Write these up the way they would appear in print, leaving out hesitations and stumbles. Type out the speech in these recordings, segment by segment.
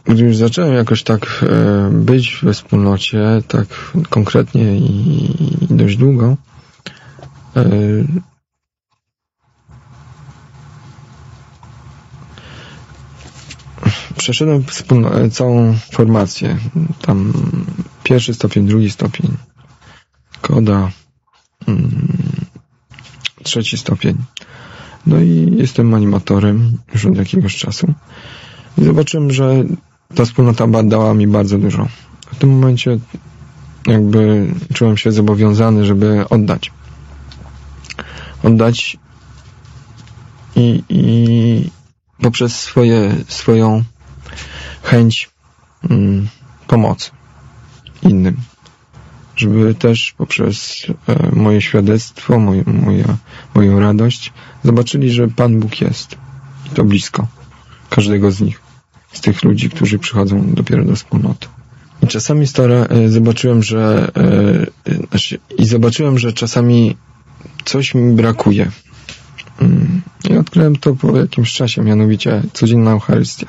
gdy już zacząłem jakoś tak być we wspólnocie, tak konkretnie i dość długo, przeszedłem całą formację. Tam 1. stopień, 2. stopień, koda, 3. stopień. No i jestem animatorem już od jakiegoś czasu. I zobaczyłem, że ta wspólnota dała mi bardzo dużo. W tym momencie jakby czułem się zobowiązany, żeby oddać. I poprzez swoją chęć pomocy innym. Żeby też poprzez moje świadectwo, moją radość zobaczyli, że Pan Bóg jest. I to blisko każdego z nich. Z tych ludzi, którzy przychodzą dopiero do wspólnoty. I czasami zobaczyłem, że czasami coś mi brakuje. I odkryłem to po jakimś czasie, mianowicie codzienna Eucharystia.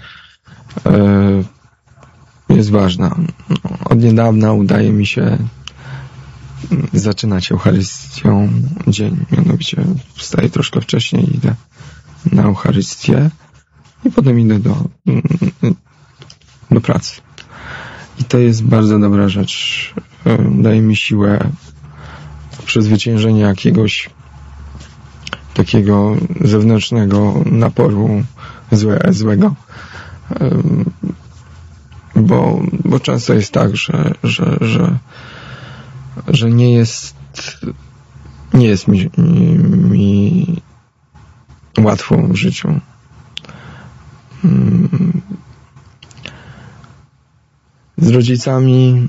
Jest ważna. Od niedawna udaje mi się zaczynać Eucharystią dzień. Mianowicie wstaję troszkę wcześniej, idę na Eucharystię i potem idę do pracy. I to jest bardzo dobra rzecz. Daje mi siłę przezwyciężenia jakiegoś takiego zewnętrznego naporu złego. Bo często jest tak, że nie jest mi łatwo w życiu. Z rodzicami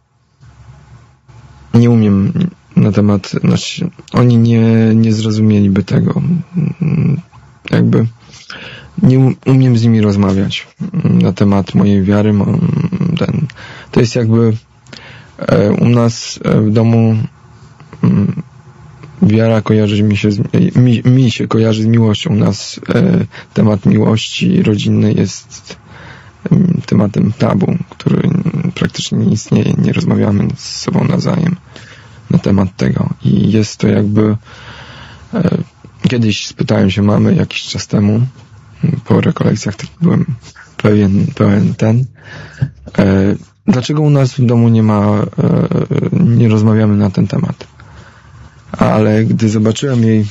nie umiem na temat, oni nie zrozumieliby tego. Jakby nie umiem z nimi rozmawiać na temat mojej wiary. To jest jakby u nas w domu wiara kojarzy mi się kojarzy z miłością. U nas temat miłości rodzinnej jest tematem tabu, który praktycznie nie istnieje. Nie rozmawiamy z sobą nawzajem na temat tego. I jest to jakby kiedyś spytałem się mamy jakiś czas temu, po rekolekcjach byłem pełen dlaczego u nas w domu nie rozmawiamy na ten temat. Ale gdy zobaczyłem jej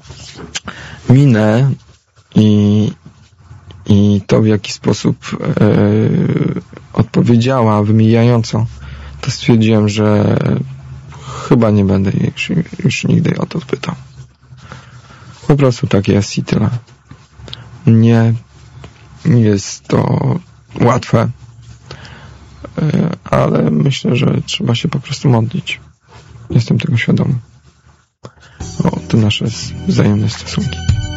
minę i to, w jaki sposób odpowiedziała wymijająco, to stwierdziłem, że chyba nie będę jej już nigdy o to pytał. Po prostu tak jest i tyle. Nie jest to łatwe, ale myślę, że trzeba się po prostu modlić. Jestem tego świadomy. O te nasze wzajemne stosunki.